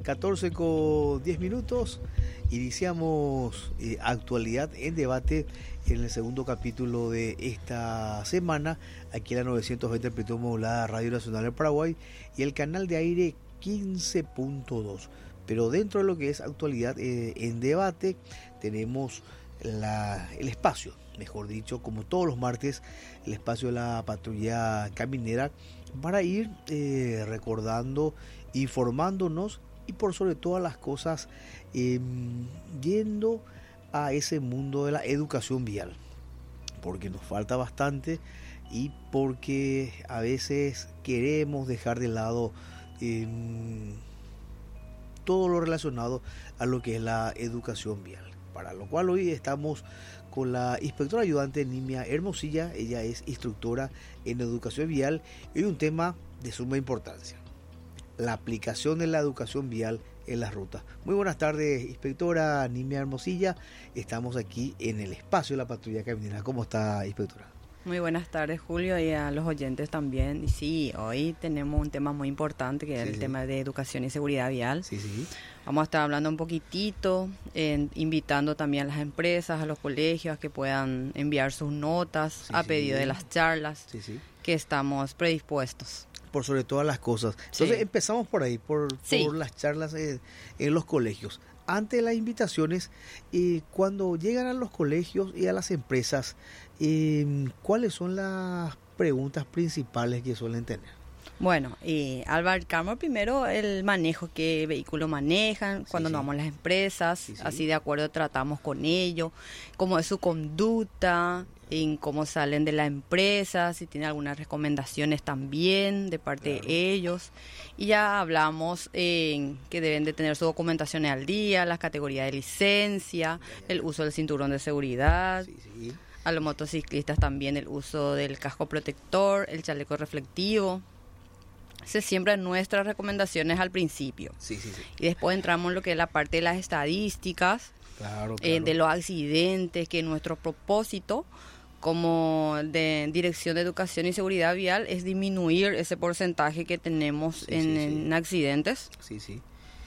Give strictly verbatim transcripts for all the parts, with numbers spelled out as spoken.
catorce con diez minutos. Iniciamos eh, actualidad en debate en el segundo capítulo de esta semana, aquí en la novecientos veinte amplitud modulada Radio Nacional del Paraguay y el canal de aire quince punto dos. Pero dentro de lo que es actualidad eh, en debate, tenemos la, el espacio, mejor dicho, como todos los martes, el espacio de la patrulla caminera para ir eh, recordando, informándonos y por sobre todas las cosas eh, yendo a ese mundo de la educación vial, porque nos falta bastante y porque a veces queremos dejar de lado eh, todo lo relacionado a lo que es la educación vial, para lo cual hoy estamos con la inspectora ayudante Nimia Hermosilla. Ella es instructora en educación vial y un tema de suma importancia: la aplicación de la educación vial en las rutas. Muy buenas tardes, inspectora Nimia Hermosilla. Estamos aquí en el espacio de la patrulla caminera. ¿Cómo está, inspectora? Muy buenas tardes, Julio, y a los oyentes también. Y sí, hoy tenemos un tema muy importante, que sí, es el sí. tema de educación y seguridad vial. Sí, sí. Vamos a estar hablando un poquitito, eh, invitando también a las empresas, a los colegios, a que puedan enviar sus notas sí, a pedido sí. de las charlas sí, sí. que estamos predispuestos. Por sobre todas las cosas. Entonces sí. empezamos por ahí, por, sí. por las charlas en, en los colegios. Ante las invitaciones, eh, cuando llegan a los colegios y a las empresas, eh, ¿cuáles son las preguntas principales que suelen tener? Bueno, eh, abarcamos primero el manejo, qué vehículo manejan, sí, cuando sí. nos vamos a las empresas, sí, sí. así de acuerdo tratamos con ellos, cómo es su conducta, en cómo salen de la empresa, si tienen algunas recomendaciones también de parte claro. de ellos. Y ya hablamos en que deben de tener su documentación al día, las categorías de licencia, ya, ya. el uso del cinturón de seguridad. Sí, sí. A los motociclistas también el uso del casco protector, el chaleco reflectivo. Se siembran nuestras recomendaciones al principio. Sí, sí, sí. Y después entramos en lo que es la parte de las estadísticas, claro, claro. Eh, de los accidentes, que nuestro propósito como de Dirección de Educación y Seguridad Vial es disminuir ese porcentaje que tenemos sí, en, sí, sí. en accidentes. Sí, sí.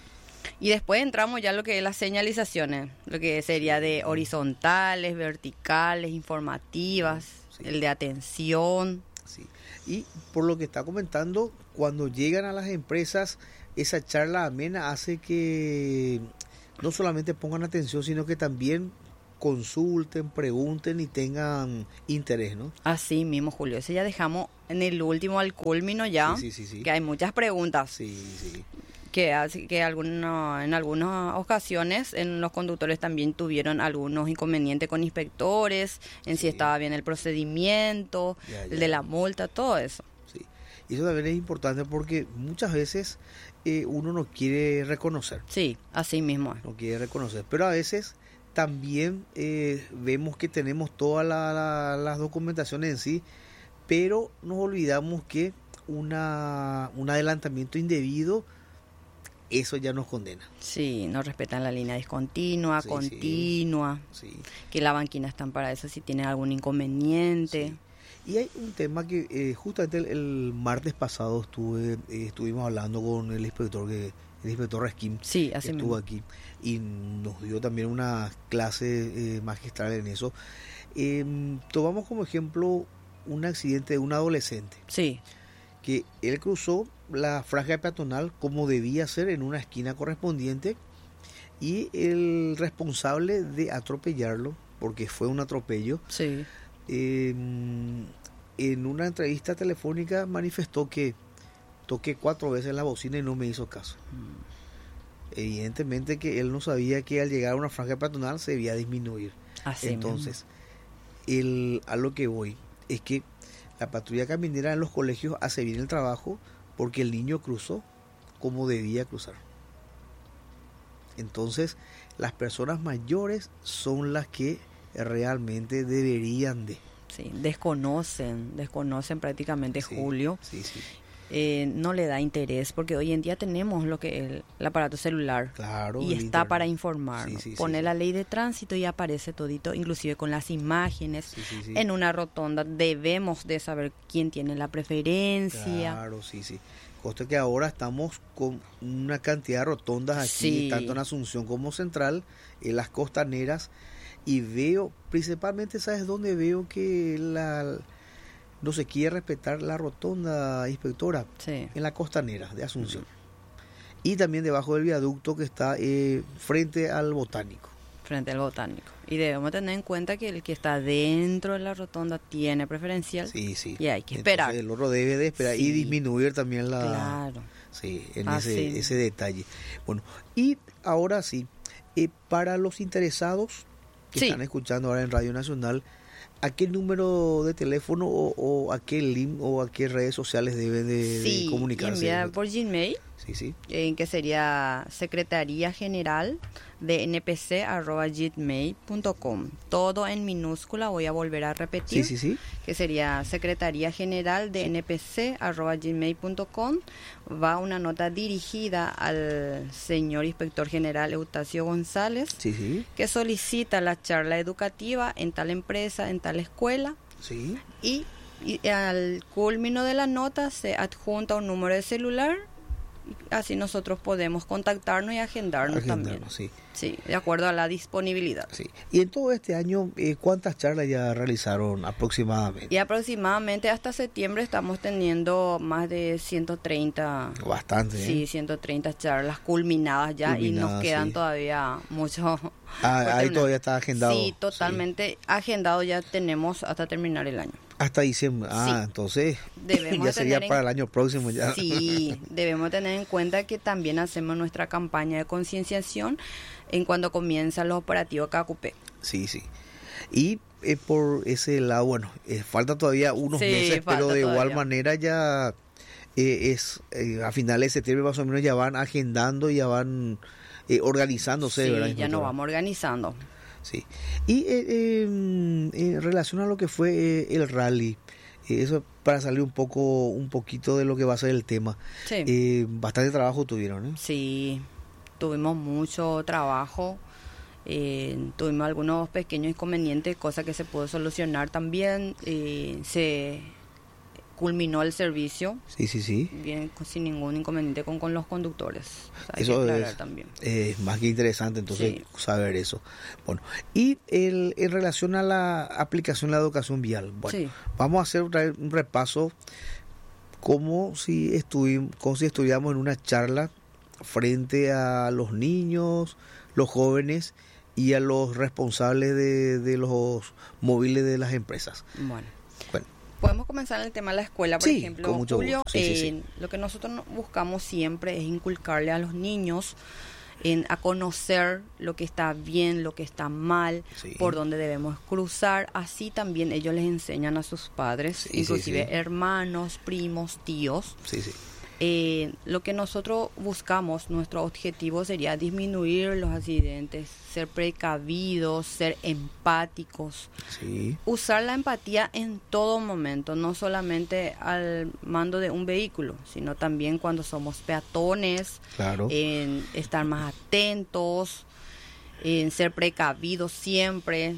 Y después entramos ya en lo que es las señalizaciones, lo que sería de horizontales, verticales, informativas, sí. el de atención. Sí. Y por lo que está comentando, cuando llegan a las empresas, esa charla amena hace que no solamente pongan atención, sino que también consulten, pregunten y tengan interés, ¿no? Así mismo, Julio. Ese ya dejamos en el último, al culmino ya, sí, sí, sí, sí. que hay muchas preguntas. Sí, sí. Que, que alguno, en algunas ocasiones en los conductores también tuvieron algunos inconvenientes con inspectores, en sí. si estaba bien el procedimiento, ya, ya. el de la multa, todo eso. Sí, y eso también es importante porque muchas veces eh, uno no quiere reconocer. Sí, así mismo. No quiere reconocer, pero a veces también eh, vemos que tenemos todas la, la, las documentaciones en sí, pero nos olvidamos que una un adelantamiento indebido, eso ya nos condena. Sí, no respetan la línea discontinua, sí, continua, sí, sí. que las banquinas están para eso si tienen algún inconveniente. Sí. Y hay un tema que eh, justamente el, el martes pasado estuve eh, estuvimos hablando con el inspector que el inspector Raskin, sí, así que estuvo mismo. aquí y nos dio también una clase eh, magistral en eso. Eh, tomamos como ejemplo un accidente de un adolescente. Sí. Que él cruzó la franja peatonal como debía ser en una esquina correspondiente y el responsable de atropellarlo, porque fue un atropello, sí. eh, en una entrevista telefónica manifestó que toqué cuatro veces la bocina y no me hizo caso. Mm. Evidentemente que él no sabía que al llegar a una franja peatonal se debía disminuir. Así Entonces, el, a lo que voy es que la patrulla caminera en los colegios hace bien el trabajo porque el niño cruzó como debía cruzar. Entonces, las personas mayores son las que realmente deberían de. Sí, desconocen, desconocen prácticamente, sí, Julio. Sí, sí. Eh, no le da interés porque hoy en día tenemos lo que el, el aparato celular, claro, y está internet. Para informar, sí, ¿no? sí, Pone sí, la sí. ley de tránsito y aparece todito, inclusive con las imágenes. Sí, sí, sí. En una rotonda debemos de saber quién tiene la preferencia. Claro, sí, sí. Costa que ahora estamos con una cantidad de rotondas aquí, Sí. tanto en Asunción como Central, en las costaneras, y veo, principalmente, ¿sabes dónde veo que la no se quiere respetar la rotonda, inspectora? Sí. En la costanera de Asunción. Y también debajo del viaducto que está eh, frente al Botánico. Frente al Botánico. Y debemos tener en cuenta que el que está dentro de la rotonda tiene preferencial. Sí, sí. Y hay que esperar. Entonces, el otro debe de esperar Sí. y disminuir también la... Claro. Sí, en Así. ese, ese detalle. Bueno, y ahora sí, eh, para los interesados que Sí. están escuchando ahora en Radio Nacional, ¿a qué número de teléfono o, o a qué link o a qué redes sociales deben de, de Sí, comunicarse? enviar por Gmail, Sí, sí. en que sería Secretaría General de N P C arroba gmail punto com. Todo en minúscula, voy a volver a repetir. Sí, sí, sí. Que sería Secretaría General de N P C arroba gmail punto com. Va una nota dirigida al señor Inspector General Eustacio González, Sí, sí. que solicita la charla educativa en tal empresa, en tal escuela, Sí. y, y al culmino de la nota se adjunta un número de celular. Así nosotros podemos contactarnos y agendarnos, Agendarnos, también. sí. Sí, de acuerdo a la disponibilidad. Sí. Y en todo este año, eh, ¿cuántas charlas ya realizaron aproximadamente? Y aproximadamente hasta septiembre estamos teniendo más de ciento treinta, Bastante, ¿eh? sí, ciento treinta charlas culminadas ya, y nos Culminadas, quedan sí. todavía muchos. Ah, por ahí terminar. todavía está agendado. Sí, totalmente agendado ya tenemos hasta terminar el año. Hasta diciembre. Ah, Sí. entonces Debemos ya sería tener en- para el año próximo ya. Sí, debemos tener en cuenta que también hacemos nuestra campaña de concienciación en cuando comienzan los operativos Cacupé. Sí, sí. Y eh, por ese lado, bueno, eh, falta todavía unos Sí, meses, pero falta de igual todavía. manera ya eh, es eh, a finales de septiembre más o menos ya van agendando, ya van eh, organizándose, Sí, ¿verdad? ya nos inspectora? vamos organizando. Sí. Y eh, eh, en relación a lo que fue eh, el rally, eh, eso para salir un poco, un poquito de lo que va a ser el tema. Sí. Eh, bastante trabajo tuvieron, ¿eh? Sí, tuvimos mucho trabajo, eh, tuvimos algunos pequeños inconvenientes, cosa que se pudo solucionar también, eh, se culminó el servicio Sí, sí, sí. bien, sin ningún inconveniente con, con los conductores. O sea, hay Eso que aclarar es, también. es más que interesante, entonces, Sí. saber eso. Bueno, y el, en relación a la aplicación de la educación vial, bueno, Sí. vamos a hacer un re- un repaso como si, estuvim- como si estuviéramos en una charla frente a los niños, los jóvenes y a los responsables de, de los móviles de las empresas. Bueno. Bueno, Podemos comenzar en el tema de la escuela, por Sí, ejemplo. con mucho Julio, gusto. Sí, sí, sí. eh, lo que nosotros no- buscamos siempre es inculcarle a los niños en, a conocer lo que está bien, lo que está mal, Sí. por dónde debemos cruzar. Así también ellos les enseñan a sus padres, Sí, sí, inclusive sí. hermanos, primos, tíos. sí, sí. Eh, lo que nosotros buscamos, nuestro objetivo sería disminuir los accidentes, ser precavidos, ser empáticos, Sí, usar la empatía en todo momento, no solamente al mando de un vehículo, sino también cuando somos peatones, claro. en estar más atentos, en ser precavidos siempre.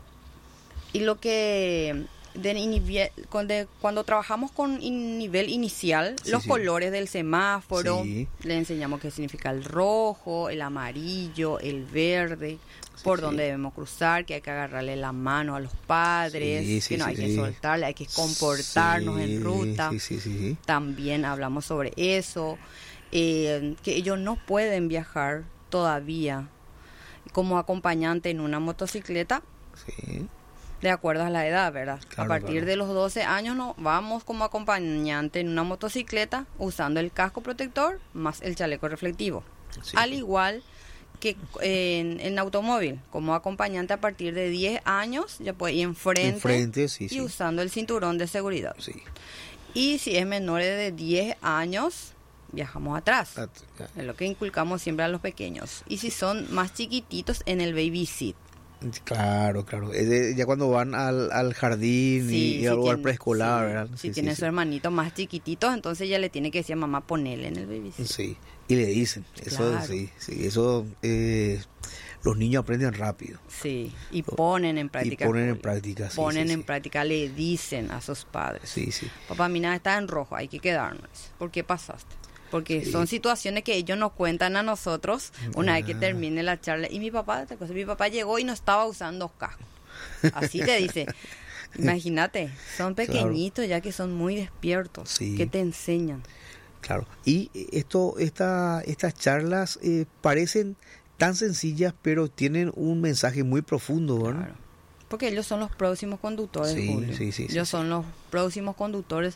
Y lo que de nivel- cuando, cuando trabajamos con in- nivel inicial, Sí, los sí. colores del semáforo, Sí. le enseñamos qué significa el rojo, el amarillo, el verde, por sí. dónde debemos cruzar, que hay que agarrarle la mano a los padres, Sí, sí, que no sí, hay que sí. soltarle, hay que comportarnos Sí, en ruta. Sí, sí, sí, sí. También hablamos sobre eso, eh, que ellos no pueden viajar todavía como acompañante en una motocicleta Sí. de acuerdo a la edad, ¿verdad? Claro, a partir claro. de los doce años no vamos como acompañante en una motocicleta usando el casco protector más el chaleco reflectivo. Sí. Al igual que en, en automóvil, como acompañante a partir de diez años ya puede ir enfrente, Enfrente, sí, y sí. usando el cinturón de seguridad. Sí. Y si es menores de diez años, viajamos atrás. Ah, ya. Es lo que inculcamos siempre a los pequeños. Y si son más chiquititos, en el baby seat. Claro, claro. Es de- ya cuando van al, al jardín Sí, y, y si al lugar tiene- preescolar, sí, ¿verdad? Si Sí, tiene sí, su sí. hermanito más chiquitito, entonces ya le tiene que decir mamá, ponele en el babysitter. Sí, y le dicen, eso Claro. sí, sí, eso eh, los niños aprenden rápido Sí, y ponen en práctica. y ponen en Julio. práctica, sí, Ponen sí, en sí. práctica, le dicen a sus padres. Sí, sí. Papá, mi nada está en rojo, hay que quedarnos. ¿Por qué pasaste? Porque Sí. son situaciones que ellos nos cuentan a nosotros una vez que Ah. termine la charla. Y mi papá, esta cosa, mi papá llegó y no estaba usando casco. Así te dice. Imagínate, son pequeñitos ya que son muy despiertos, Sí. que te enseñan. Claro. Y esto, esta, estas charlas eh, parecen tan sencillas, pero tienen un mensaje muy profundo, ¿verdad? Claro. Porque ellos son los próximos conductores, Sí, Julio. sí, sí, sí, ellos sí. son los próximos conductores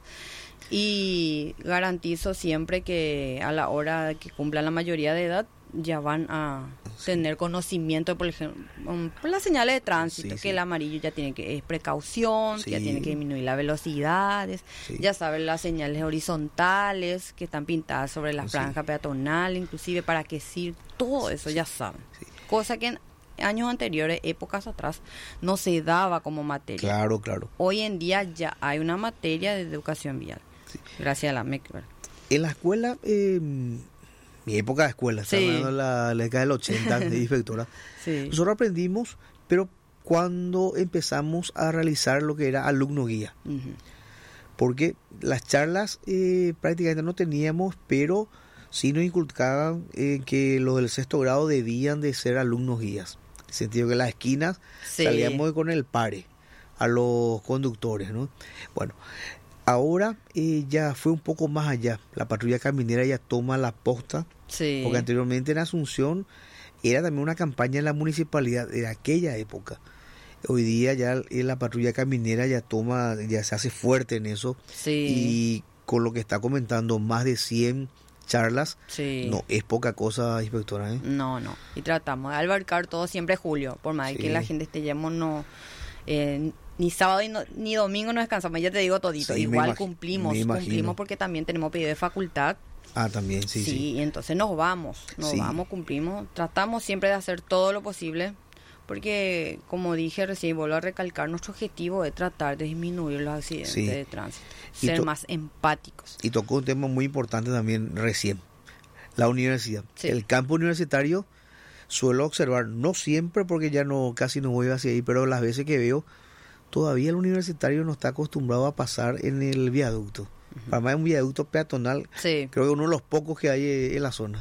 y garantizo siempre que a la hora que cumplan la mayoría de edad ya van a tener conocimiento, por ejemplo, um, por las señales de tránsito, Sí, que sí. el amarillo ya tiene que es precaución, que ya Sí. tiene que disminuir las velocidades, Sí. ya saben las señales horizontales que están pintadas sobre la Sí. franja peatonal, inclusive para qué sirve, todo eso ya saben. Sí. Cosa que en años anteriores, épocas atrás, no se daba como materia. Claro, claro. Hoy en día ya hay una materia de educación vial. Sí. Gracias a la M E C. ¿verdad? En la escuela, eh, mi época de escuela, Sí. estaba hablando de la, la década del ochenta, de inspectora, Sí. nosotros aprendimos, pero cuando empezamos a realizar lo que era alumno guía, Ujú. porque las charlas eh, prácticamente no teníamos, pero sí nos inculcaban eh, que los del sexto grado debían de ser alumnos guías. En el sentido que en las esquinas Sí. salíamos con el pare a los conductores, ¿no? Bueno, ahora eh, ya fue un poco más allá. La patrulla caminera ya toma la posta, Sí. porque anteriormente en Asunción era también una campaña en la municipalidad de aquella época. Hoy día ya eh, la patrulla caminera ya toma, ya se hace fuerte en eso, Sí. y con lo que está comentando, más de cien charlas, Sí. no es poca cosa, inspectora, ¿eh? No, no. Y tratamos de abarcar todo siempre julio. Por más Sí. que la gente esté yendo, no. eh, ni sábado y no- ni domingo no descansamos. Ya te digo todito. Sí, me Igual imagi- cumplimos. me imagino. Cumplimos porque también tenemos pedido de facultad. Ah, también, sí, Sí, sí. y entonces nos vamos. Nos Sí. vamos, cumplimos. Tratamos siempre de hacer todo lo posible. Porque, como dije recién, vuelvo a recalcar, nuestro objetivo es tratar de disminuir los accidentes Sí. de tránsito. Y Ser to- más empáticos. Y tocó un tema muy importante también recién, la universidad. Sí. El campo universitario suelo observar, no siempre porque ya no casi no voy hacia ahí, pero las veces que veo, todavía el universitario no está acostumbrado a pasar en el viaducto. Además es un viaducto peatonal, Sí, creo que uno de los pocos que hay eh, en la zona.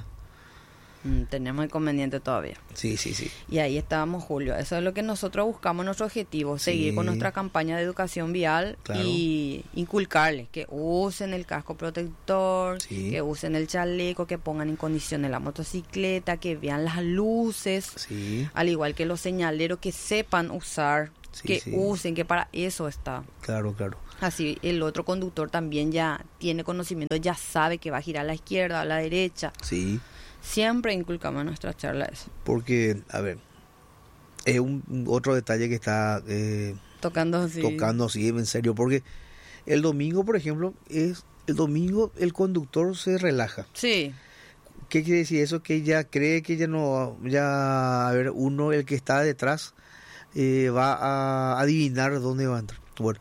mm, tenemos inconveniente todavía. Sí, sí, sí. Y ahí estábamos, Julio. Eso es lo que nosotros buscamos, nuestro objetivo, Sí. seguir con nuestra campaña de educación vial Claro. y inculcarles que usen el casco protector, Sí. que usen el chaleco, que pongan en condiciones la motocicleta, que vean las luces, Sí, al igual que los señaleros, que sepan usar, Sí, que sí. usen, que para eso está. claro, claro. Así el otro conductor también ya tiene conocimiento, ya sabe que va a girar a la izquierda, a la derecha. Sí, Siempre inculcamos en nuestra charla eso. porque, a ver, es un, un otro detalle que está eh, Tocando así. tocando así en serio, porque el domingo, por ejemplo, es el domingo el conductor se relaja. Sí, ¿Qué quiere decir eso? Que ya cree que ya no, ya, a ver, uno, el que está detrás, eh, va a adivinar dónde va a entrar. Bueno,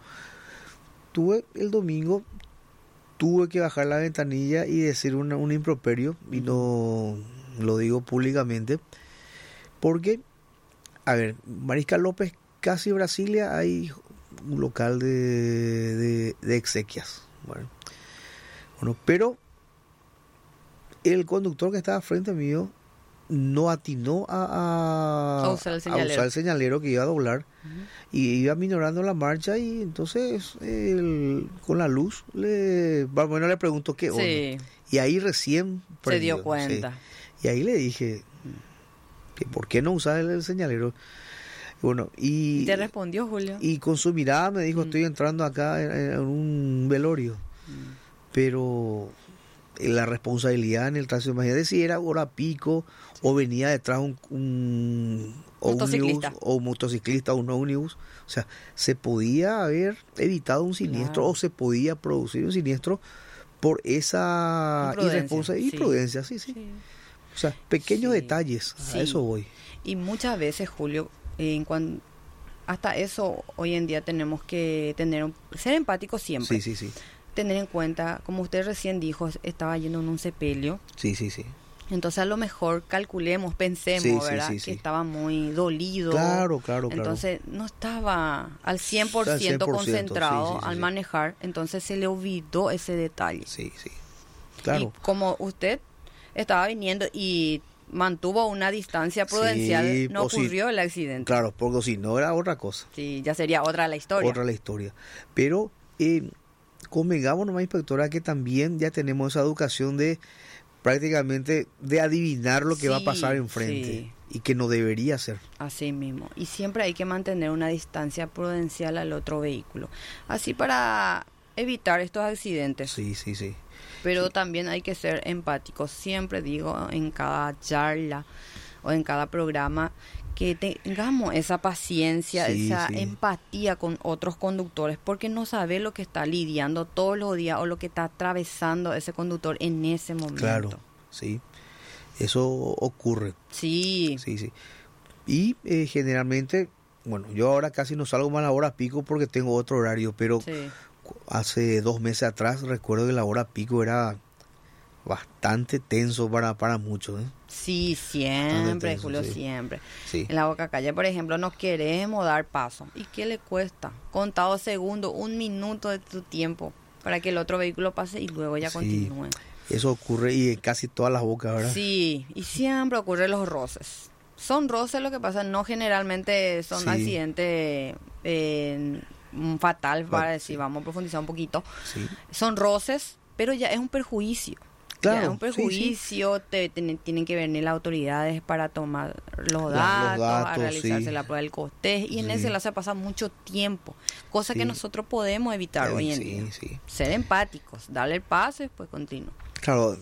tuve el domingo, tuve que bajar la ventanilla y decir una- un improperio, y no lo digo públicamente, porque, a ver, Mariscal López, casi Brasilia, hay un local de, de, de exequias. Bueno, bueno, pero el conductor que estaba frente mío no atinó a, a, A usar el señalero. usar el señalero que iba a doblar, y iba minorando la marcha, y entonces él, con la luz, le, bueno, le preguntó qué onda. sí, Y ahí recién se prendió, dio cuenta. sí. Y ahí le dije que por qué no usar el, el señalero. Bueno, y, ¿Y te respondió, Julio? y con su mirada me dijo, Mm. estoy entrando acá en, en un velorio. Mm. Pero la responsabilidad en el tránsito, imagínate si era hora pico o venía detrás un, un Motociclista. ómnibus, o un motociclista o un ómnibus, o sea, se podía haber evitado un siniestro, Claro. o se podía producir un siniestro por esa Imprudencia, irresponsabilidad, sí. imprudencia, sí, sí, Sí. o sea, pequeños Sí, detalles, sí. a eso voy. Y muchas veces, Julio, en cuan- hasta eso hoy en día tenemos que tener un- ser empáticos siempre. Sí, sí, sí. Tener en cuenta, como usted recién dijo, estaba yendo en un sepelio. Sí, sí, sí. Entonces a lo mejor calculemos, pensemos, Sí, sí, ¿verdad? sí, Que sí. estaba muy dolido. Claro, claro, claro. Entonces no estaba al cien por Al ciento cien por ciento, concentrado sí, sí, sí, al sí. manejar. Entonces se le olvidó ese detalle. Sí, sí. Claro. Y como usted estaba viniendo y mantuvo una distancia prudencial, Sí, no o si- ocurrió el accidente. Claro, porque si no era otra cosa. Sí, ya sería otra la historia. Otra la historia. Pero eh, convengamos nomás, inspectora, que también ya tenemos esa educación de prácticamente de adivinar lo que va a Sí, pasar enfrente sí. y que no debería ser. Así mismo. Y siempre hay que mantener una distancia prudencial al otro vehículo. Así para evitar estos accidentes. Sí, sí, sí. Pero también hay que ser empáticos. Siempre digo en cada charla o en cada programa que tengamos esa paciencia, Sí, esa sí. empatía con otros conductores, porque no sabe lo que está lidiando todos los días o lo que está atravesando ese conductor en ese momento. Claro, sí. Eso ocurre. Sí, Sí, sí. Y eh, generalmente, bueno, yo ahora casi no salgo más a la hora pico porque tengo otro horario, pero sí. hace dos meses atrás recuerdo que la hora pico era bastante tenso para, para muchos, ¿eh? Sí, siempre, tenso, Julio, sí. siempre. Sí. En la Boca Calle, por ejemplo, no queremos dar paso. ¿Y qué le cuesta? Contado segundos, un minuto de tu tiempo para que el otro vehículo pase y luego ya Sí. continúe. Eso ocurre y en casi todas las bocas, ¿verdad? Sí, y siempre ocurren los roces. Son roces lo que pasa, no generalmente son Sí. accidentes eh, mm, fatal, para Va- decir, vamos a profundizar un poquito. Sí. Son roces, pero ya es un perjuicio. Claro, Ya es un sí, sí. perjuicio, te, tienen, tienen que venir las autoridades para tomar los La- datos, los a datos, realizarse sí. la prueba del coste, y en Sí. ese le hace pasar mucho tiempo, cosa Sí. que nosotros podemos evitar hoy en Sí, día. sí. Ser empáticos, darle el paso y después continúa. Claro,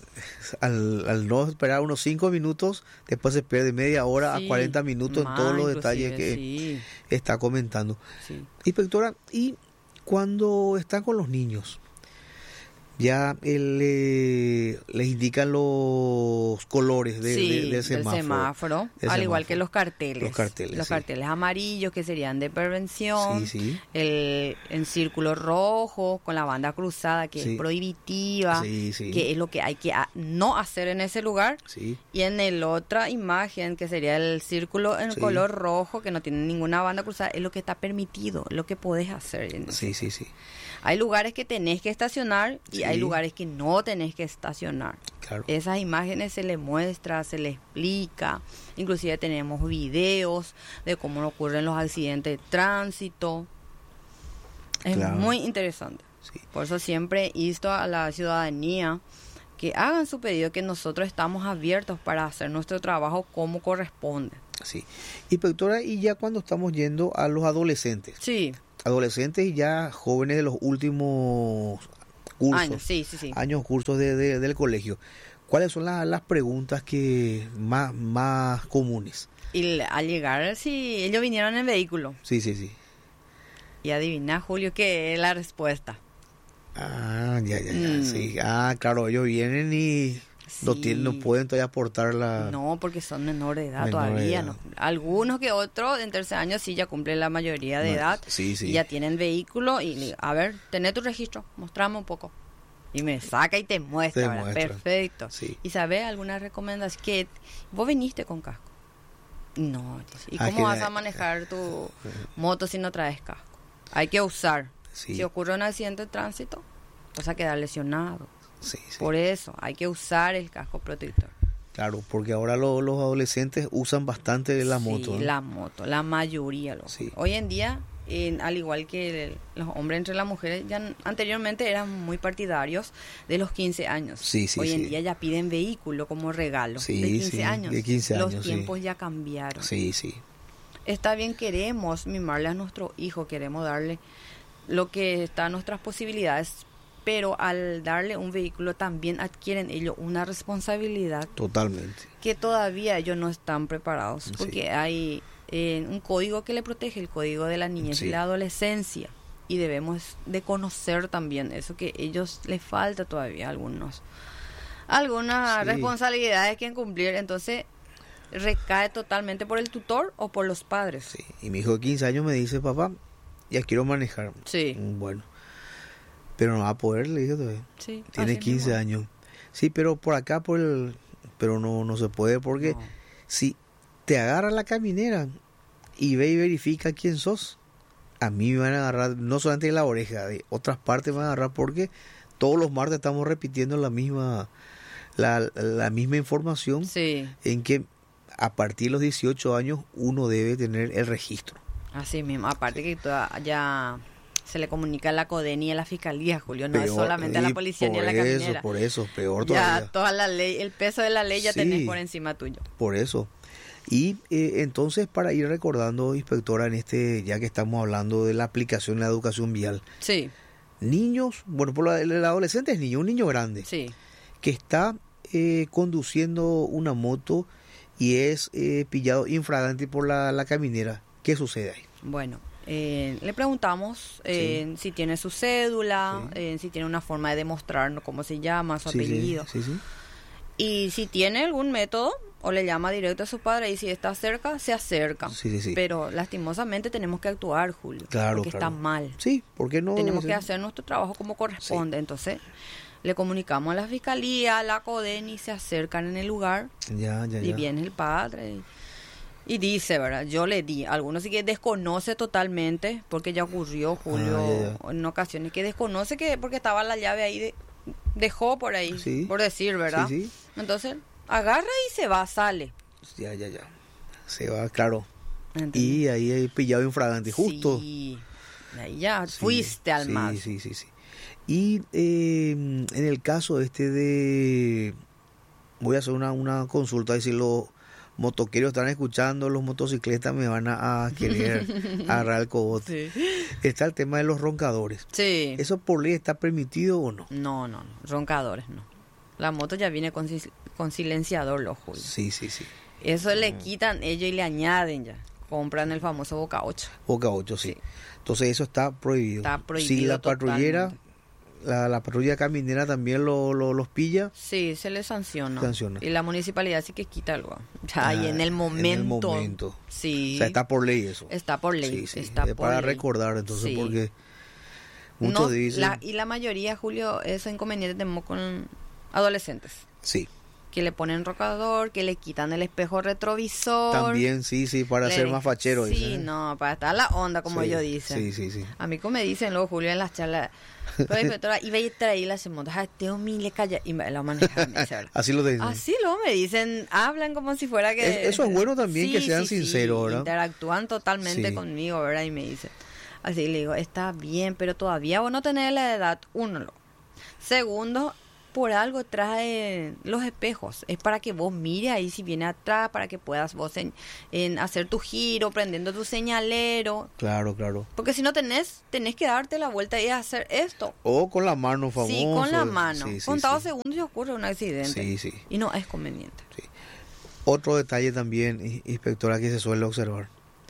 al, al no esperar unos cinco minutos, después se pierde media hora Sí, a cuarenta minutos en más todos los inclusive, detalles que sí, está comentando. sí. Inspectora, y cuando están con los niños, ya él, eh, les indican los colores de, Sí, de- del del semáforo. semáforo, Del al igual semáforo. que los carteles. Los carteles, Los sí. carteles amarillos que serían de prevención, Sí, sí. el en círculo rojo con la banda cruzada que Sí. es prohibitiva, Sí, sí. que es lo que hay que a- no hacer en ese lugar. Sí, Y en el otra imagen, que sería el círculo en Sí. color rojo, que no tiene ninguna banda cruzada, es lo que está permitido, lo que podés hacer. en ese. sí, sí, sí. Hay lugares que tenés que estacionar y Sí. hay lugares que no tenés que estacionar. Claro. Esas imágenes se le muestra, se le explica. Inclusive tenemos videos de cómo ocurren los accidentes de tránsito. Es Claro. muy interesante. Sí. Por eso siempre insto a la ciudadanía que hagan su pedido, que nosotros estamos abiertos para hacer nuestro trabajo como corresponde. Sí. Inspectora, y ya cuando estamos yendo a los adolescentes, Sí, adolescentes y ya jóvenes de los últimos cursos, años, sí, sí, sí. años cursos de, de- del colegio, ¿cuáles son la- las preguntas que más, más comunes? Y l- al llegar, sí, ellos vinieron en vehículo. Sí, sí, sí. Y adivina, Julio, qué es la respuesta. Ah, ya, ya, ya, Mm. sí. Ah, claro, ellos vienen y no Sí. tienen, no pueden todavía aportar la... No, porque son menores de edad Menor de todavía. edad. No. Algunos que otros en tercer año sí ya cumplen la mayoría de No, edad. sí, sí. Y ya tienen vehículo. Y le digo, a ver, tené tu registro, mostrame un poco. Y me saca y te muestra. Te ¿verdad? muestra. Perfecto. Sí. ¿Y sabes alguna recomendación? Que vos viniste con casco. No. dice, ¿y Ah, cómo que- vas a manejar tu moto si no traes casco? Hay que usar. Sí, Si ocurre un accidente de tránsito, vas a quedar lesionado. sí, sí. Por eso hay que usar el casco protector. Claro, porque ahora lo- los adolescentes usan bastante la Sí, moto, ¿no? la moto, la mayoría. Lo. Sí. Hoy en día, en- al igual que el- los hombres entre las mujeres, ya n- anteriormente eran muy partidarios de los quince años. Sí, sí, Hoy en sí. día ya piden vehículo como regalo. Sí, de quince sí, años. de quince Los años, sí. tiempos ya cambiaron. Sí, sí. Está bien, queremos mimarle a nuestro hijo, queremos darle lo que está a nuestras posibilidades, pero al darle un vehículo también adquieren ellos una responsabilidad Totalmente. que todavía ellos no están preparados, Sí. porque hay eh, un código que le protege, el código de la niñez Sí. y la adolescencia, y debemos de conocer también eso que ellos les falta todavía a algunos algunas Sí. responsabilidades que cumplir. Entonces recae totalmente por el tutor o por los padres. Sí. Y mi hijo de quince años me dice, papá, ya quiero manejar. Sí. Bueno, pero no va a poder, le dije todavía. Sí, tiene quince mismo. Años. Sí, pero por acá, por el, pero no, no se puede porque no. Si te agarra la caminera y ve y verifica quién sos, a mí me van a agarrar, no solamente de la oreja, de otras partes me van a agarrar porque todos los martes estamos repitiendo la misma, la, la misma información, sí. En que a partir de los dieciocho años uno debe tener el registro. Así mismo, aparte sí. Que toda, ya se le comunica a la CODENI y a la Fiscalía, Julio, no peor, es solamente a la policía ni a la caminera. Por eso, peor todavía. Ya toda la ley, el peso de la ley ya sí, tenés por encima tuyo. Por eso. Y eh, entonces, para ir recordando, inspectora, en este, ya que estamos hablando de la aplicación de la educación vial. Sí. Niños, bueno, por la, el adolescente es niño, un niño grande. Sí. Que está eh, conduciendo una moto y es eh, pillado infragante por la, la caminera. ¿Qué sucede ahí? Bueno, eh, le preguntamos eh, sí. si tiene su cédula, sí. eh, si tiene una forma de demostrar cómo se llama, su sí, apellido. Sí, sí, sí. Y si tiene algún método, o le llama directo a su padre y si está cerca, se acerca. Sí, sí, sí. Pero lastimosamente tenemos que actuar, Julio. Claro, porque claro. está mal. Sí, porque no. Tenemos que hacer nuestro trabajo como corresponde. Sí. Entonces, le comunicamos a la fiscalía, a la CODENI, se acercan en el lugar. Ya, ya, y ya. viene el padre. Y, y dice, ¿verdad? Yo le di. Algunos sí que desconoce totalmente, porque ya ocurrió, Julio, ah, ya, ya. en ocasiones que desconoce que porque estaba la llave ahí, de, dejó por ahí, sí. por decir, ¿verdad? Sí, sí. Entonces, agarra y se va, sale. Ya, ya, ya. Se va, claro. ¿Entendés? Y ahí hay pillado infragante, justo. Sí. Ahí ya sí, fuiste al sí, mar. Sí, sí, sí. Y eh, en el caso este de... Voy a hacer una, una consulta y si los motoqueros están escuchando, los motocicletas me van a, a querer agarrar el cogote. Sí. Está el tema de los roncadores. Sí. ¿Eso por ley está permitido o no? No, no, no. Roncadores no. La moto ya viene con, con silenciador, lo Julio. Sí, sí, sí. Eso mm. le quitan ellos y le añaden ya. Compran el famoso Boca ocho. Boca ocho, sí. sí. Entonces eso está prohibido. Está prohibido. Si la patrullera, la, la patrulla caminera también lo, lo, los pilla. Sí, se les sanciona. sanciona. Y la municipalidad sí que quita algo. Ya, ah, y en el momento. En el momento. Sí. O sea, está por ley eso. Está por ley. Sí, sí. Está es por para ley. recordar entonces sí. porque muchos no, dicen. La, y la mayoría, Julio, esos inconvenientes tenemos con adolescentes. Sí. Que le ponen rocador, que le quitan el espejo retrovisor. También, sí, sí, para le ser más fachero. Sí, dicen. no, para estar a la onda, como sí, ellos dicen. Sí, sí, sí. A mí como me dicen luego, Julio, en las charlas, pero inspectora, iba a traer las motos, Teo Mile calla, y me la manejan. Así lo dicen. Así luego me dicen, hablan como si fuera que... Es, eso es bueno también, sí, que sean sí, sinceros, sí, ¿verdad? Interactúan totalmente sí. conmigo, ¿verdad? Y me dicen, así le digo, está bien, pero todavía vos no tenés la edad, uno. Segundo, por algo trae los espejos, es para que vos mires ahí si viene atrás, para que puedas vos en, en hacer tu giro, prendiendo tu señalero. Claro, claro. Porque si no tenés, tenés que darte la vuelta y hacer esto. O con la mano, famoso. Sí, con la mano. Sí, sí, Contados sí. segundos y ocurre un accidente. Sí, sí. Y no es conveniente. Sí. Otro detalle también, inspectora, que se suele observar.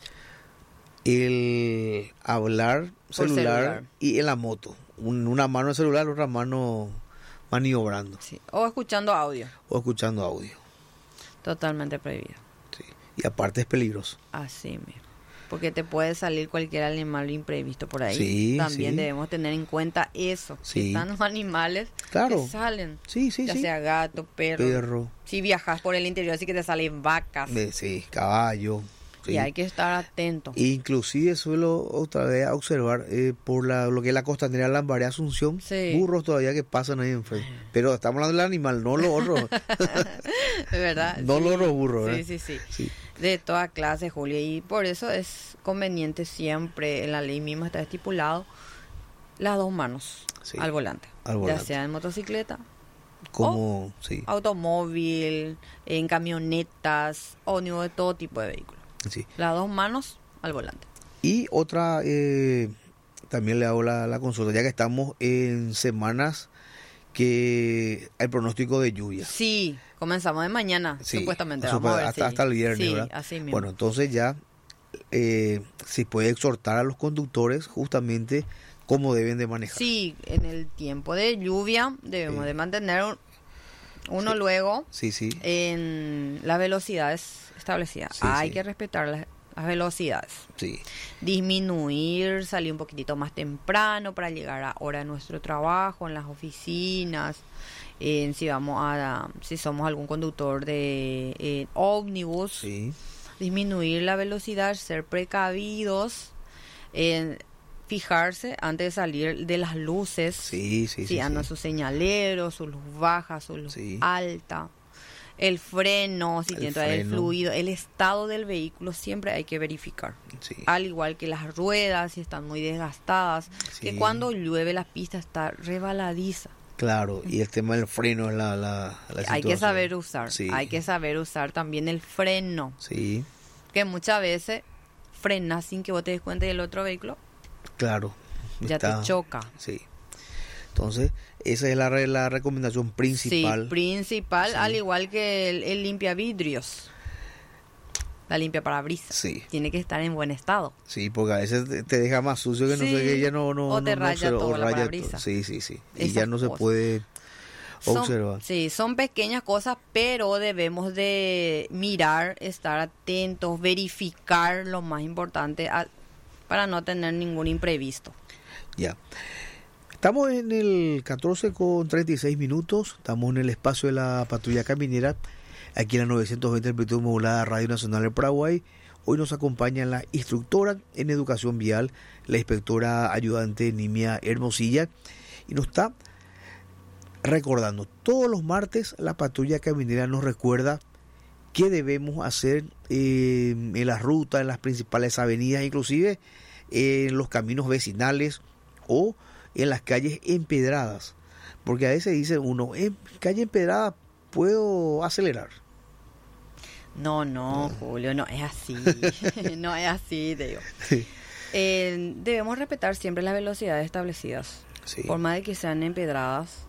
El hablar celular, celular y en la moto. Un, una mano en celular, otra mano maniobrando. Sí. O escuchando audio. O escuchando audio. Totalmente prohibido. Sí. Y aparte es peligroso. Así mismo. Porque te puede salir cualquier animal imprevisto por ahí. Sí, También sí. debemos tener en cuenta eso. Sí. Que están los animales claro. que salen. Sí, sí, ya sí. sea gato, perro. Perro. Si viajas por el interior, así que te salen vacas. De, sí, caballo. Sí. Y hay que estar atento. Inclusive suelo otra vez observar eh, por la, lo que es la costanera Lambaré Asunción, sí. burros todavía que pasan ahí enfrente. Pero estamos hablando del animal, no los otros. ¿Verdad? No sí. los otros burros. Sí, ¿eh? sí, sí, sí. De toda clase, Julio. Y por eso es conveniente siempre, en la ley misma está estipulado, las dos manos sí. al volante. Al volante. Ya sea en motocicleta. Como, o sí. automóvil, en camionetas, ómnibus, de todo tipo de vehículos. Sí. Las dos manos al volante. Y otra, eh, también le hago la, la consulta, ya que estamos en semanas que hay pronóstico de lluvia. Sí, comenzamos de mañana, sí, supuestamente. Super, Vamos a ver, hasta, sí. hasta el viernes, sí, ¿verdad? Así mismo. Bueno, entonces ya eh, se puede exhortar a los conductores justamente cómo deben de manejar. Sí, en el tiempo de lluvia debemos sí. de mantener Uno sí. luego, sí, sí. en las velocidades establecidas, Sí, hay sí. que respetar las, las velocidades. Sí, Disminuir, salir un poquitito más temprano para llegar a hora de nuestro trabajo, en las oficinas, en si vamos a, si somos algún conductor de eh, ómnibus, sí. disminuir la velocidad, ser precavidos, en fijarse antes de salir de las luces, Sí, sí, si sí, anda sí. su señalero, su luz baja, su luz Sí. alta. El freno, si El tiene todavía el freno. fluido, el estado del vehículo siempre hay que verificar. Sí. Al igual que las ruedas, si están muy desgastadas, Sí. que cuando llueve la pista está rebaladiza. Claro, y el tema del freno es la, la, la Hay que situación. saber usar, Sí. hay que saber usar también el freno, Sí, que muchas veces frenas sin que vos te des cuenta y el otro vehículo claro. ya Está- te choca. Sí. Entonces, esa es la, re- la recomendación principal. Sí, principal, Sí. al igual que el, el limpia vidrios, la limpia parabrisas. Sí. Tiene que estar en buen estado. Sí, porque a veces te- te deja más sucio que no Sí. sé qué, ya no, no, O te no- no raya se- todo la raya parabrisa. todo. Sí, sí, sí. Y Esas ya no se cosas. puede Son- observar. sí, son pequeñas cosas, pero debemos de mirar, estar atentos, verificar lo más importante a- para no tener ningún imprevisto. Ya. Estamos en el catorce con treinta y seis minutos. Estamos en el espacio de la patrulla caminera. Aquí en la novecientos veinte amplitud modulada Radio Nacional del Paraguay. Hoy nos acompaña la instructora en educación vial, la inspectora ayudante Nimia Hermosilla. Y nos está recordando, todos los martes la patrulla caminera nos recuerda qué debemos hacer eh, en las rutas, en las principales avenidas, inclusive en los caminos vecinales o en las calles empedradas, porque a veces dice uno, en calle empedrada puedo acelerar. No, no, Julio, no es así. No es así, te digo. Eh, debemos respetar siempre las velocidades establecidas. Sí. Por más de que sean empedradas,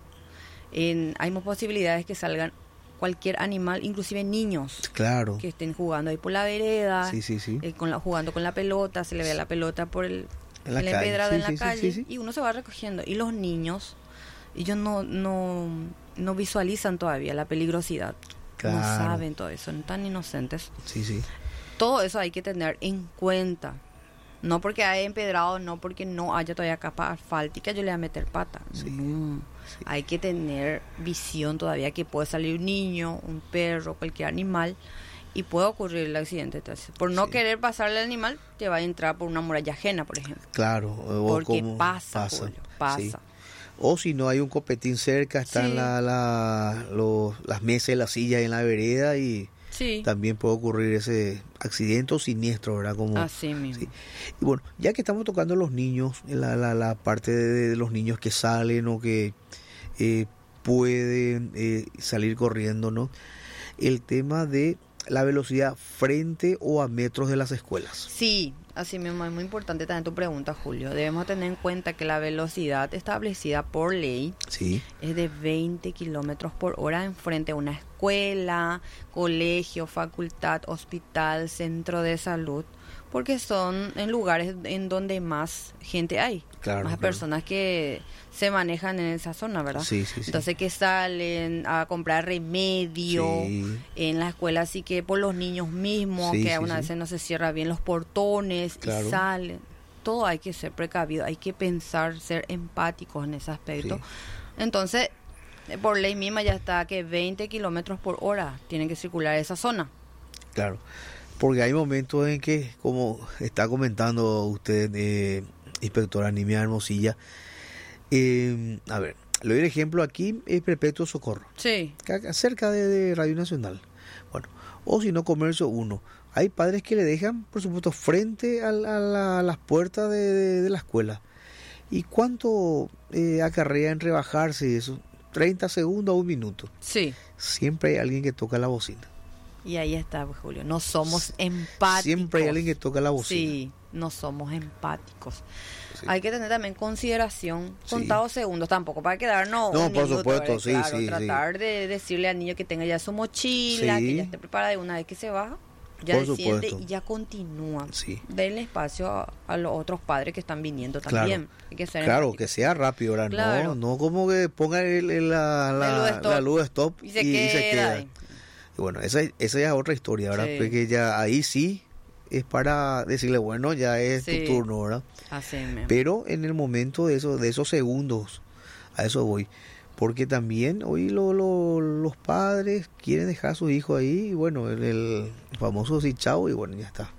en, hay más posibilidades que salgan cualquier animal, inclusive niños Claro. que estén jugando ahí por la vereda, Sí, sí, sí. eh, con la, jugando con la pelota, se le ve la pelota por el, En la el calle. empedrado Sí, en la sí, sí, calle sí, sí. y uno se va recogiendo. Y los niños, ellos no, no, no visualizan todavía la peligrosidad. Claro. No saben todo eso, son tan inocentes. Sí, sí. Todo eso hay que tener en cuenta. No porque haya empedrado, no porque no haya todavía capa asfáltica, yo le voy a meter pata. Sí. No. Sí. Hay que tener visión todavía, que puede salir un niño, un perro, cualquier animal, y puede ocurrir el accidente. Entonces, por no Sí. querer pasarle al animal, te va a entrar por una muralla ajena, por ejemplo. Claro. O Porque como pasa, Julio, pasa. Sí. O si no hay un copetín cerca, están Sí. la, la, los- las mesas y las sillas en la vereda y Sí, también puede ocurrir ese accidente o siniestro, ¿verdad? Como, así mismo. sí. Y bueno, ya que estamos tocando los niños, la, la, la parte de, de los niños que salen o que eh, pueden eh, salir corriendo, ¿no? El tema de la velocidad frente o a metros de las escuelas. Sí, así mismo es muy importante también tu pregunta, Julio. Debemos tener en cuenta que la velocidad establecida por ley Sí, es de veinte kilómetros por hora en frente a una escuela, colegio, facultad, hospital, centro de salud, porque son en lugares en donde más gente hay, claro. más claro. personas que se manejan en esa zona, ¿verdad? Sí, sí, sí. Entonces que salen a comprar remedio Sí. en la escuela, así que por los niños mismos, Sí, que sí, algunas sí. veces no se cierran bien los portones Claro. y salen. Todo hay que ser precavido, hay que pensar, ser empáticos en ese aspecto. Sí. Entonces, eh, por ley misma ya está que veinte kilómetros por hora tienen que circular esa zona. Claro, porque hay momentos en que, como está comentando usted, eh, inspectora Nimia Hermosilla, eh, a ver, le doy el ejemplo aquí, es Perpetuo Socorro, Sí, acá cerca de, de Radio Nacional. Bueno, o si no, Comercio uno. Hay padres que le dejan, por supuesto, frente a, la- a la- a las puertas de, de- de la escuela. ¿Y cuánto eh, acarrea en rebajarse eso? treinta segundos o un minuto. sí. Siempre hay alguien que toca la bocina. Y ahí está, pues, Julio. No somos empáticos. Siempre hay alguien que toca la bocina. Sí, no somos empáticos. Sí. Hay que tener también consideración, Sí. contados segundos tampoco, para quedarnos No, un por minuto, supuesto, ¿verdad? sí, Claro, sí, tratar de decirle al niño que tenga ya su mochila, Sí. que ya esté preparada y una vez que se baja, ya Por desciende supuesto. y ya continúa. Sí. Denle espacio a, a los otros padres que están viniendo también. Claro, Hay que ser claro empáticos. que sea rápido, ¿verdad? Claro. No, no como que ponga el, el- la, la, La luz stop. la luz stop Y se y, y queda se queda. ahí. Y bueno, esa, esa ya es otra historia, ¿verdad? Sí. Porque ya ahí sí es para decirle, bueno, ya es Sí. tu turno, ¿verdad? Así mismo. Pero en el momento de, eso, de esos segundos, a eso voy. Porque también hoy lo, lo- los padres quieren dejar a sus hijos ahí, y bueno, el, el famoso sí, chao, y bueno, ya está.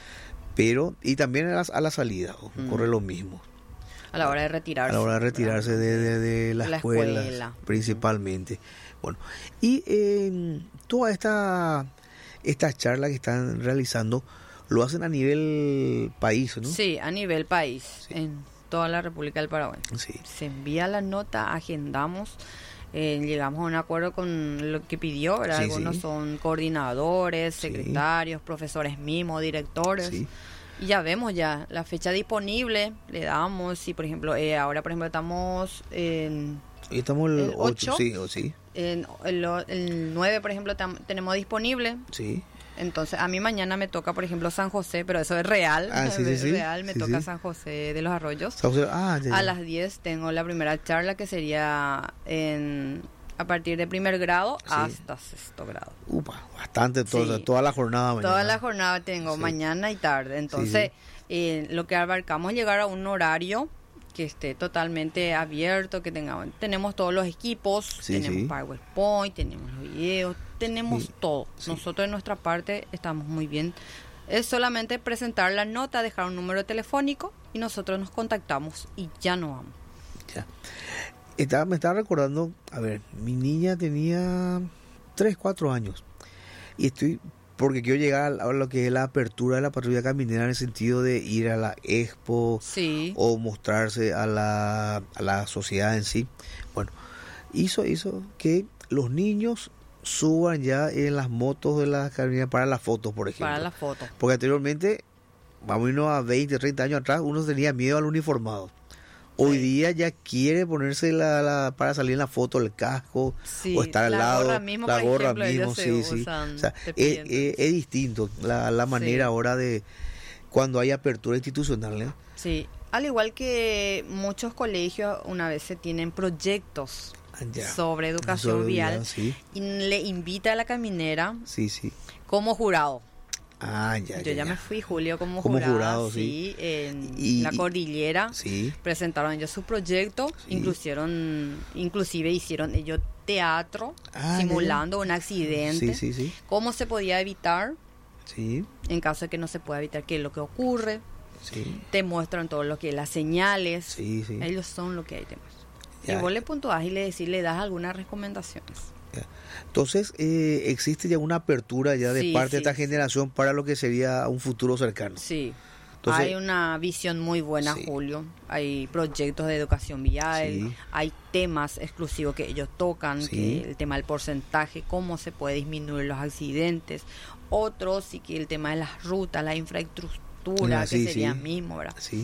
Pero, y también a la, a la salida, Mm. ocurre lo mismo. A la hora de retirarse. A la hora de retirarse de, de, de la, La escuela, escuela. principalmente. Bueno, y eh, toda esta, esta charla que están realizando, lo hacen a nivel país, ¿no? Sí, a nivel país, Sí. en toda la República del Paraguay. Sí. Se envía la nota, agendamos, eh, llegamos a un acuerdo con lo que pidió, ¿verdad? Sí, Algunos sí. son coordinadores, Sí. secretarios, profesores mismos, directores. Sí. Y ya vemos ya la fecha disponible, le damos, si por ejemplo, eh, ahora por ejemplo estamos en, Hoy estamos el, El ocho, ocho. sí, o sí, en el, el nueve por ejemplo tam- tenemos disponible. sí. Entonces, a mí mañana me toca, por ejemplo, San José, pero eso es real. Ah, sí, sí, es sí. real, me Sí, toca sí. San José de los Arroyos. Ah, ya, ya. A las diez tengo la primera charla que sería en, a partir de primer grado Sí. hasta sexto grado. Upa, bastante, toda, Sí. toda la jornada mañana. Toda la jornada tengo, Sí. mañana y tarde. Entonces, eh, lo que abarcamos es llegar a un horario que esté totalmente abierto, que tengamos, tenemos todos los equipos, Sí, tenemos sí. PowerPoint, tenemos los videos, tenemos Sí, todo. sí. Nosotros de nuestra parte estamos muy bien. Es solamente presentar la nota, dejar un número telefónico y nosotros nos contactamos y ya no vamos. Ya. Estaba, me estaba recordando, a ver, mi niña tenía tres, cuatro años. Y estoy, porque quiero llegar a lo que es la apertura de la patrulla caminera en el sentido de ir a la expo Sí, o mostrarse a la, a la sociedad en sí. Bueno, hizo, hizo que los niños suban ya en las motos de la caminera para las fotos, por ejemplo. para la foto. Porque anteriormente, vamos a irnos a veinte, treinta años atrás, uno tenía miedo al uniformado. Hoy Sí. día ya quiere ponerse la, la- para salir en la foto el casco Sí, o estar al la lado, gorra mismo, la por gorra ejemplo, mismo, ellos se sí, sí. usan, O sea, te es, piden. es- es distinto la, la manera Sí. ahora de cuando hay apertura institucional, ¿eh? Sí, al igual que muchos colegios una vez se tienen proyectos Ah, ya. sobre educación Sobre vial vial, sí, y le invita a la caminera sí, sí. como jurado. Ah, ya, Yo ya, ya ya. me fui, Julio, como, Como jurada, jurado, sí, en Y- la y- cordillera. Sí, Presentaron ellos su proyecto, Sí. incluyeron, inclusive hicieron ellos teatro, Ah, simulando un accidente, sí, sí, sí, cómo se podía evitar, sí, en caso de que no se pueda evitar, qué es lo que ocurre. sí, Te muestran todo lo que es las señales. sí, sí. Ellos son lo que hay temas. Ya. Y vos le puntuás y le decís, le das algunas recomendaciones. Ya. Entonces, eh, existe ya una apertura ya de Sí, parte de sí, esta sí. generación para lo que sería un futuro cercano. Sí. Entonces- hay una visión muy buena, Sí. Julio. Hay proyectos de educación vial, Sí. hay temas exclusivos que ellos tocan, Sí. que el tema del porcentaje, cómo se puede disminuir los accidentes. Otros sí que el tema de las rutas, la infraestructura, Ah, sí, que sería sí. mismo, ¿verdad? Sí,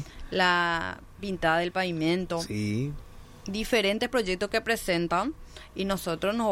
La pintada del pavimento. sí. Diferentes proyectos que presentan y nosotros nos